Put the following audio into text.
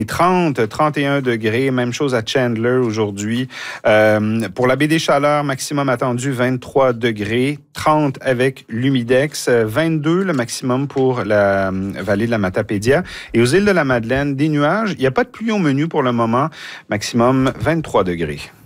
30, 31 degrés, même chose à Chandler aujourd'hui. Pour la baie des Chaleurs, maximum attendu 23 degrés, 30 avec l'humidex, 22 le maximum pour la vallée de la Matapédia. Et aux îles de la Madeleine, des nuages. Il n'y a pas de pluie au menu pour le moment, maximum 23 degrés.